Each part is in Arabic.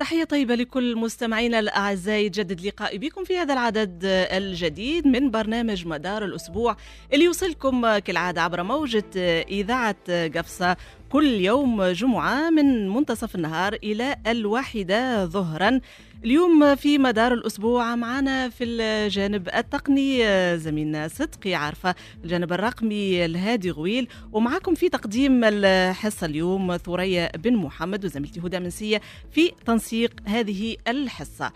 تحية طيبة لكل مستمعينا الأعزاء. يجدد لقائي بكم في هذا العدد الجديد من برنامج مدار الأسبوع اللي يوصلكم كالعادة عبر موجة إذاعة قفصة كل يوم جمعة من منتصف النهار إلى 1 ظهرا. اليوم في مدار الأسبوع معنا في الجانب التقني زميلنا صدقي عارفة، الجانب الرقمي الهادي غويل، ومعكم في تقديم الحصة اليوم ثريا بن محمد وزميلتي هدى منسية في تنسيق هذه الحصة.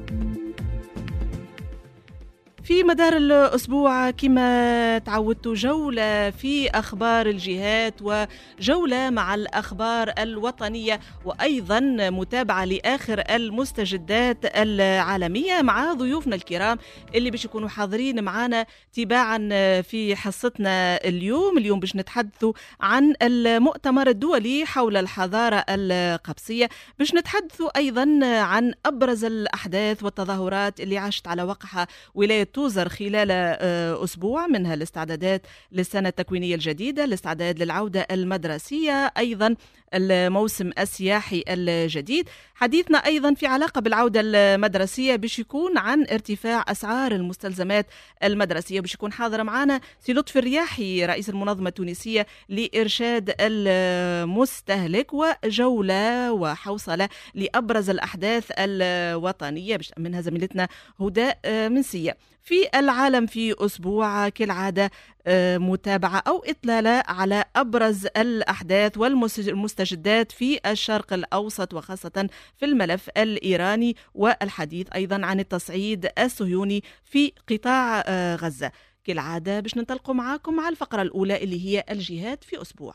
في مدار الأسبوع كما تعودتوا جولة في أخبار الجهات وجولة مع الأخبار الوطنية وأيضا متابعة لآخر المستجدات العالمية مع ضيوفنا الكرام اللي باش يكونوا حاضرين معنا تباعا في حصتنا اليوم باش نتحدثوا عن المؤتمر الدولي حول الحضارة القبسية، باش نتحدثوا أيضا عن أبرز الأحداث والتظاهرات اللي عاشت على وقعها ولاية توزر خلال أسبوع، منها الاستعدادات للسنة التكوينية الجديدة، الاستعداد للعودة المدرسية، أيضا الموسم السياحي الجديد. حديثنا أيضا في علاقة بالعودة المدرسية باش يكون عن ارتفاع أسعار المستلزمات المدرسية، باش يكون حاضر معنا سي لطفي الرياحي رئيس المنظمة التونسية لإرشاد المستهلك، وجولة وحوصلة لأبرز الأحداث الوطنية باش منها زميلتنا هدى منسية. في العالم في أسبوع كالعادة متابعة أو إطلالة على أبرز الأحداث والمستجدات في الشرق الأوسط وخاصة في الملف الإيراني، والحديث أيضا عن التصعيد الصهيوني في قطاع غزة. كالعادة باش ننطلقوا معاكم مع الفقرة الأولى اللي هي الجهات في أسبوع.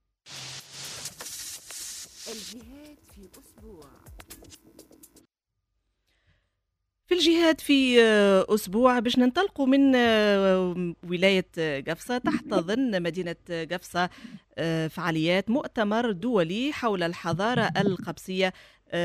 الجهات في أسبوع. في الجهات في أسبوع باش ننطلقوا من ولاية قفصة. تحتضن مدينة قفصة فعاليات مؤتمر دولي حول الحضارة القبسية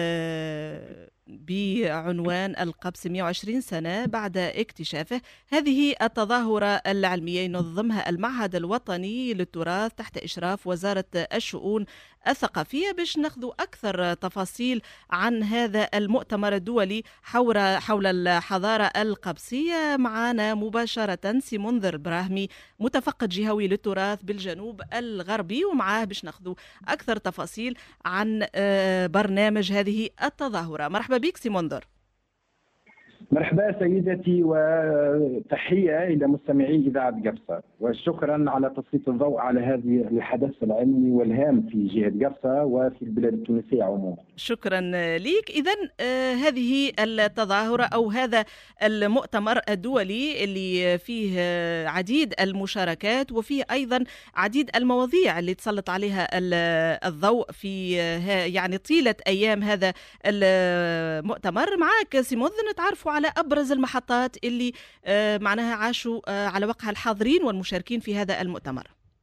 بعنوان القبس 120 سنة بعد اكتشافه. هذه التظاهرة العلمية ينظمها المعهد الوطني للتراث تحت إشراف وزارة الشؤون الثقافية. باش ناخذوا أكثر تفاصيل عن هذا المؤتمر الدولي حول الحضارة القبسية معنا مباشرة سي منذر براهمي، متفقد جهوي للتراث بالجنوب الغربي، ومعاه باش ناخذوا أكثر تفاصيل عن برنامج هذه التظاهرة. مرحبا بك سي منذر. مرحبا سيدتي، وتحية إلى مستمعي إذاعة قفصة، وشكرا على تسليط الضوء على هذه الحدث العلمي والهام في جهة قفصة وفي البلاد التونسية عموما. شكرا لك. إذن هذه التظاهرة أو هذا المؤتمر الدولي اللي فيه عديد المشاركات وفيه أيضا عديد المواضيع اللي تسلط عليها الضوء في يعني طيلة أيام هذا المؤتمر. معك سي منذر نتعرفوا على أبرز المحطات اللي معناها عاشوا على وقعها الحاضرين والمشاركين في هذا المؤتمر.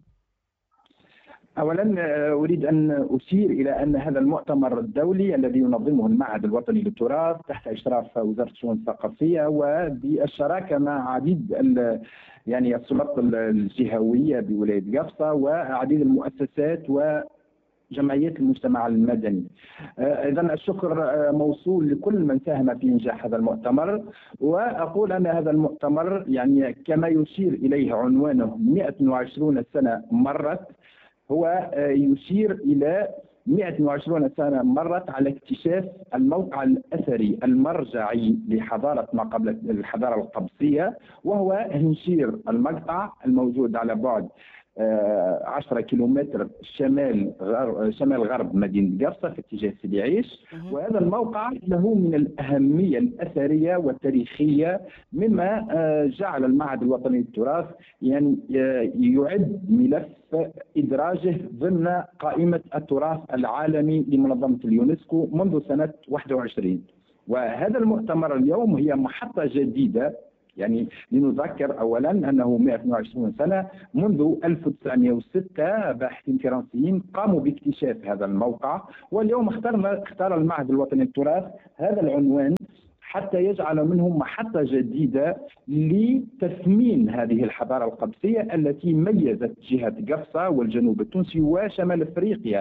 أولا أريد أن أشير إلى أن هذا المؤتمر الدولي الذي ينظمه المعهد الوطني للتراث تحت إشراف وزارة الشؤون الثقافية وبالشراكة مع عديد يعني السلطات الجهوية بولاية قفصة وعديد المؤسسات جمعيات المجتمع المدني. إذن الشكر موصول لكل من ساهم في إنجاح هذا المؤتمر، وأقول أن هذا المؤتمر يعني كما يشير إليه عنوانه 120 سنة مرت، هو يشير إلى 120 سنة مرت على اكتشاف الموقع الأثري المرجعي لحضارة ما قبل الحضارة القبسية، وهو هنشير المقطع الموجود على بعد 10 كيلومتر شمال غرب مدينة قفصة في اتجاه سيدي عيش. وهذا الموقع له من الأهمية الأثرية والتاريخية، مما جعل المعهد الوطني للتراث يعني يعد ملف إدراجه ضمن قائمة التراث العالمي لمنظمة اليونسكو منذ سنة 21. وهذا المؤتمر اليوم هي محطة جديدة، يعني لنذكر أولا أنه 120 سنة منذ 1906 باحثين فرنسيين قاموا باكتشاف هذا الموقع، واليوم اختار المعهد الوطني للتراث هذا العنوان حتى يجعل منهم محطة جديدة لتثمين هذه الحضارة القبسية التي ميزت جهة قفصة والجنوب التونسي وشمال افريقيا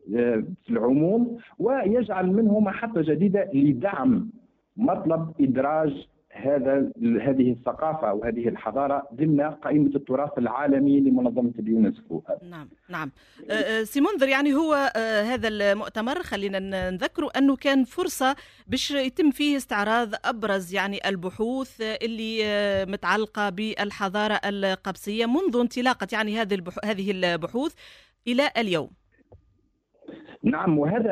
في العموم، ويجعل منه محطة جديدة لدعم مطلب إدراج هذه الثقافة أو هذه الحضارة ضمن قائمة التراث العالمي لمنظمة اليونسكو. نعم نعم. سي منذر، يعني هو هذا المؤتمر خلينا نذكره أنه كان فرصة باش يتم فيه استعراض أبرز يعني البحوث اللي متعلقة بالحضارة القبسية منذ انطلاقة يعني هذه البحوث إلى اليوم. نعم، وهذا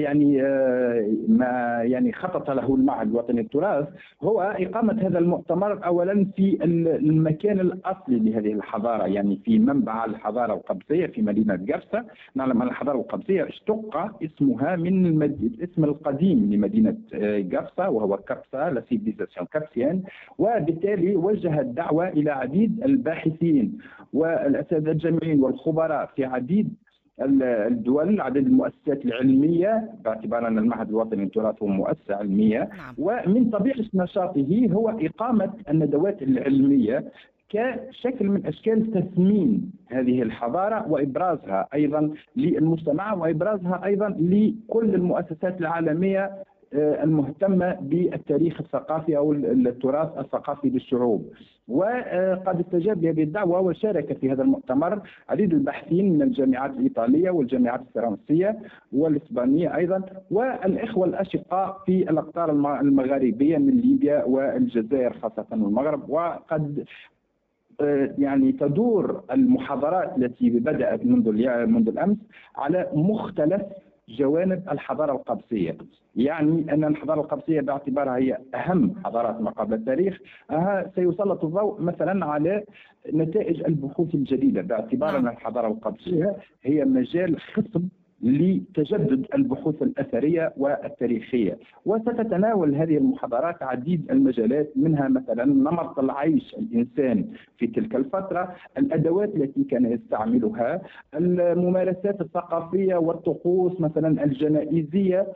ما يعني خطط له المعهد الوطني للتراث، هو إقامة هذا المؤتمر أولا في المكان الأصلي لهذه الحضارة، يعني في منبع الحضارة القبسية في مدينة قفصة. نعلم أن الحضارة القبسية اشتق اسمها من الاسم القديم لمدينة قفصة، وهو كبسة، لا سيفيليزاسيون كابسيان، وبالتالي وجه الدعوة إلى عديد الباحثين والأساتذة الجامعيين والخبراء في عديد الدول، عدد المؤسسات العلمية، باعتبار أن المعهد الوطني للتراث هو مؤسسة علمية. ومن طبيعة نشاطه هو إقامة الندوات العلمية كشكل من أشكال تثمين هذه الحضارة وإبرازها أيضا للمجتمع، وإبرازها أيضا لكل المؤسسات العالمية المهتمة بالتاريخ الثقافي أو التراث الثقافي للشعوب. وقد استجاب لهذه الدعوة وشارك في هذا المؤتمر عديد الباحثين من الجامعات الإيطالية والجامعات الفرنسية والإسبانية أيضا، والإخوة الأشقاء في الأقطار المغاربية من ليبيا والجزائر خاصة والمغرب. وقد يعني تدور المحاضرات التي بدأت منذ الأمس على مختلف جوانب الحضارة القبسية، يعني أن الحضارة القبسية باعتبارها هي أهم حضارات ما قبل التاريخ سيسلط الضوء مثلا على نتائج البحوث الجديدة، باعتبار أن الحضارة القبسية هي مجال خصب لتجدد البحوث الأثرية والتاريخية. وستتناول هذه المحاضرات عديد المجالات، منها مثلا نمط العيش الإنسان في تلك الفترة، الأدوات التي كان يستعملها، الممارسات الثقافية والطقوس مثلا الجنائزية.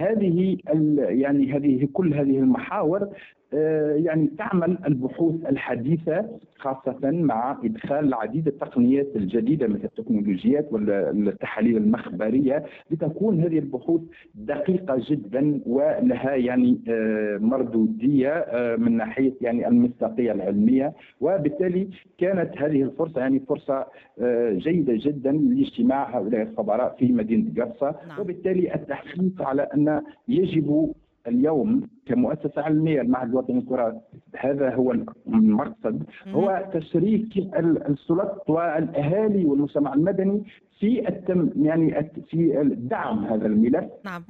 هذه كل هذه المحاور يعني تعمل البحوث الحديثة، خاصة مع إدخال العديد التقنيات الجديدة مثل التكنولوجيات والتحاليل المخبرية، لتكون هذه البحوث دقيقة جدا ولها يعني مردودية من ناحية يعني المصداقية العلمية. وبالتالي كانت هذه الفرصة يعني فرصة جيدة جدا لاجتماع هؤلاء الخبراء في مدينة قفصة. وبالتالي التحريص على أن يجب اليوم كمؤسسة علمية المعهد الوطني للتراث، هذا هو المقصد، هو تشريك السلطات والأهالي والمجتمع المدني في في دعم هذا الملف. نعم،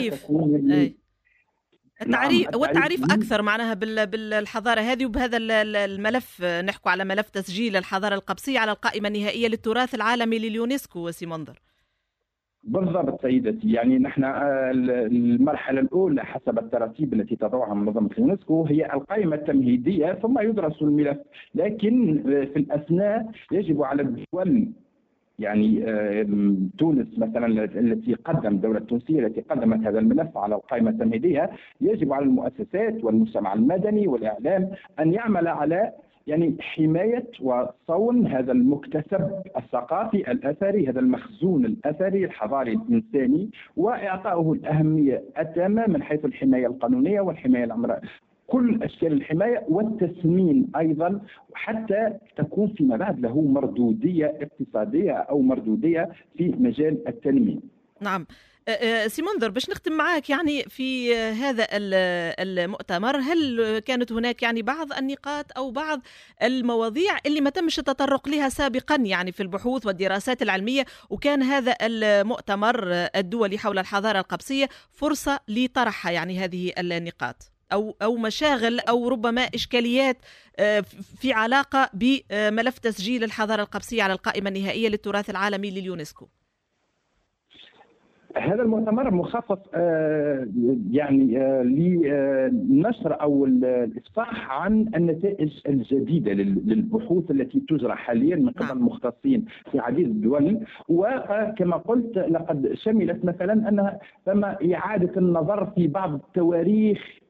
والتعريف أكثر معناها بالحضارة هذه، وبهذا الملف نحكوا على ملف تسجيل الحضارة القبسية على القائمة النهائية للتراث العالمي لليونسكو. سي منذر. بالضبط سيدتي، يعني نحن المرحلة الأولى حسب التراتيب التي تضعها منظمة اليونسكو هي القائمة التمهيدية، ثم يدرس الملف. لكن في الأثناء يجب على الدول، يعني تونس مثلا الدولة التونسية التي قدمت هذا الملف على القائمة التمهيدية، يجب على المؤسسات والمجتمع المدني والإعلام أن يعمل على يعني حماية وصون هذا المكتسب الثقافي الأثري، هذا المخزون الأثري الحضاري الإنساني، وإعطائه الأهمية التامة من حيث الحماية القانونية والحماية العمرانية، كل أشكال الحماية والتسمين أيضا، حتى تكون فيما بعد له مردودية اقتصادية أو مردودية في مجال التنمية. نعم. سي منذر، باش نختم معك يعني في هذا المؤتمر، هل كانت هناك يعني بعض النقاط أو بعض المواضيع اللي ما تمش التطرق لها سابقا يعني في البحوث والدراسات العلمية، وكان هذا المؤتمر الدولي حول الحضارة القبسية فرصة لطرحها يعني هذه النقاط أو مشاغل أو ربما إشكاليات في علاقة بملف تسجيل الحضارة القبسية على القائمة النهائية للتراث العالمي لليونسكو؟ هذا المؤتمر مخصص لنشر أو الإفصاح عن النتائج الجديدة للبحوث التي تجرى حاليا من قبل المختصين في عديد الدول. وكما قلت لقد شملت مثلا أن ثم إعادة النظر في بعض التواريخ